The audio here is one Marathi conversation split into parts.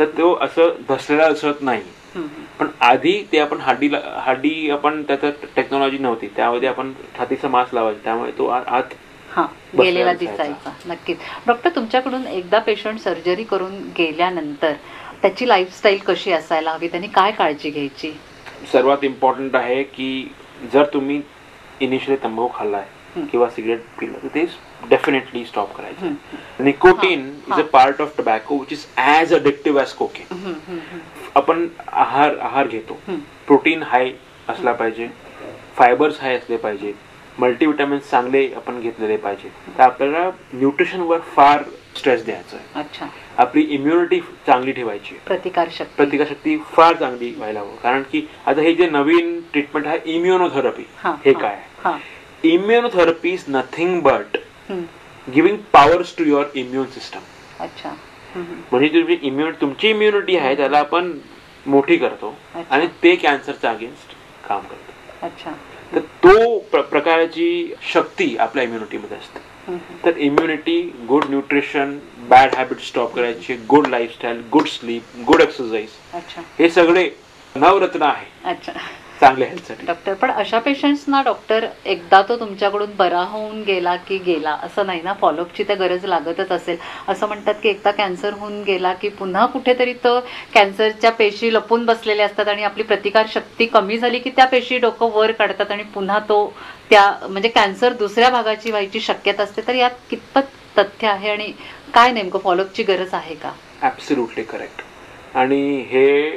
तर तो असं धसलेला असत नाही. पण आधी ते आपण हाडी आपण त्याच्यात टेक्नॉलॉजी नव्हती, त्यामध्ये आपण छातीचा मास्क लावायचो, त्यामुळे तो आत गेलेला दिसायचा. नक्कीच डॉक्टर, तुमच्याकडून एकदा पेशंट सर्जरी करून गेल्यानंतर त्याची लाईफस्टाईल कशी असायला हवी, त्यांनी काय काळजी घ्यायची? सर्वात इम्पॉर्टंट आहे की जर तुम्ही इनिशियली तंबाखू खाल्लाय किंवा सिगरेट पिलं तर ते डेफिनेटली स्टॉप करायचं. Nicotine is a part of tobacco which is as addictive as cocaine. आपण आहार घेतो, प्रोटीन हाय असला पाहिजे, फायबर्स हाय असले पाहिजे, मल्टीविटामिन्स चांगले आपण घेतलेले पाहिजे. तर आपल्याला न्यूट्रिशनवर फार स्ट्रेस द्यायचा आहे. अच्छा. आपली इम्युनिटी चांगली ठेवायची, प्रतिकारशक्ती फार चांगली व्हायला हवं. कारण की आता हे जे नवीन ट्रीटमेंट आहे इम्युनोथेरपी, हे काय आहे? Immunotherapy is nothing but giving powers to your immune system. अच्छा. म्हणजे तुमची इम्युनिटी आहे त्याला आपण मोठी करतो आणि ते कॅन्सरच्या अगेन्स्ट काम करतो. अच्छा. तर तो प्रकारची शक्ती आपल्या इम्युनिटीमध्ये असते. तर immunity, good nutrition, bad habit stop करायची, good lifestyle, good sleep, good exercise, हे सगळे नवरत्न आहे चांगल्या हेल्थसाठी. डॉक्टर, पण अशा पेशंट्सना डॉक्टर एकदा तो तुमच्याकडून बरा होऊन गेला की गेला असं नाही ना, फॉलोअपची तर गरज लागतच असेल. असं म्हणतात की एकदा कॅन्सर होऊन गेला की पुन्हा कुठेतरी तो कॅन्सरच्या पेशी लपून बसलेल्या असतात आणि आपली प्रतिकार शक्ती कमी झाली की त्या पेशी डोकं वर काढतात आणि पुन्हा तो म्हणजे कॅन्सर दुसऱ्या भागाची व्हायची शक्यता असते. तर यात कितपत तथ्य आहे आणि काय नेमकं फॉलोअपची गरज आहे का? Absolutely correct. आणि हे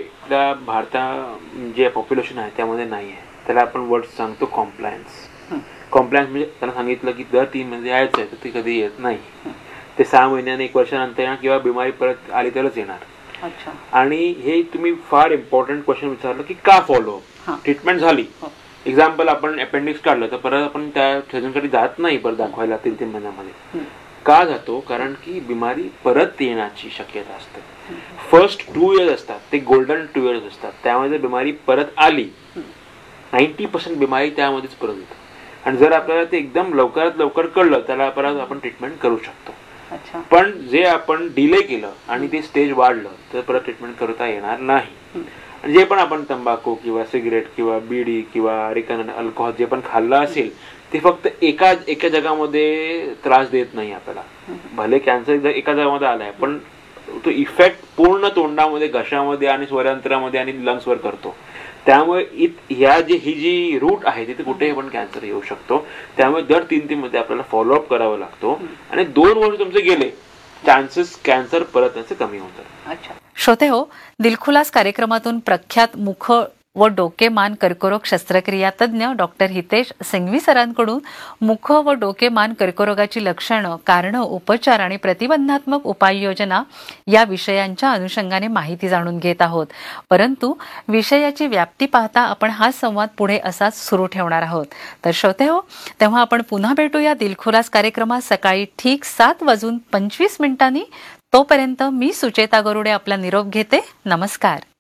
भारतात जे पॉप्युलेशन आहे त्यामध्ये नाही आहे. त्याला आपण वर्ड सांगतो कॉम्प्लायन्स. कॉम्प्लायन्स म्हणजे त्यांना सांगितलं की दर 3 महिने यायचं आहे तर ते कधी येत नाही. ते 6 महिन्याने 1 वर्षानंतर येणार किंवा बिमारी परत आली तरच येणार. आणि हे तुम्ही फार इम्पॉर्टंट क्वेश्चन विचारलं की का फॉलोअप. ट्रीटमेंट झाली, एक्झाम्पल आपण अपेंडिक्स काढलं तर परत आपण त्या सर्जनकडे जात नाही परत दाखवायला 3 महिन्यामध्ये. का जातो? कारण की बिमारी परत येण्याची शक्यता असते. फर्स्ट 2 इयर्स असतात ते गोल्डन 2 इयर्स असतात. त्यामध्ये बिमारी परत आली 90% बिमारी त्यामध्येच परत येते. आणि जर आपल्याला ते एकदम लवकरात लवकर कळलं त्याला परत आपण ट्रीटमेंट करू शकतो. पण जे आपण डिले केलं आणि ते स्टेज वाढलं तर परत ट्रीटमेंट करता येणार नाही. आणि जे पण आपण तंबाखू किंवा सिगरेट किंवा बिडी किंवा अल्कोहोल जे पण खाल्लं असेल ते फक्त एका जगामध्ये त्रास देत नाही आपल्याला. भले कॅन्सर एका जगामध्ये आलाय पण तो इफेक्ट पूर्ण तोंडामध्ये, घशामध्ये आणि स्वरयंत्रामध्ये आणि लंग्सवर करतो. त्यामुळे ही जी रूट आहे तिथे कुठेही पण कॅन्सर येऊ शकतो. त्यामुळे दर 3 मध्ये आपल्याला फॉलोअप करावा लागतो आणि 2 वर्ष तुमचे गेले चान्सेस कॅन्सर परत याचे कमी होतात. श्रोते हो, दिलखुलास कार्यक्रमातून प्रख्यात मुख व डोके मान कर्करोग शस्त्रक्रिया तज्ज्ञ डॉक्टर हितेश सिंघवी सरांकडून मुख व डोके मान कर्करोगाची लक्षणं, कारणं, उपचार आणि प्रतिबंधात्मक उपाययोजना या विषयांच्या अनुषंगाने माहिती जाणून घेत आहोत. परंतु विषयाची व्याप्ती पाहता आपण हा संवाद पुढे असाच सुरू ठेवणार आहोत. तर श्रोते हो, तेव्हा आपण पुन्हा भेटूया दिलखुलास कार्यक्रमात सकाळी ठीक 7:25 तोपर्यंत मी सुचेता गरुडे आपला निरोप घेते. नमस्कार.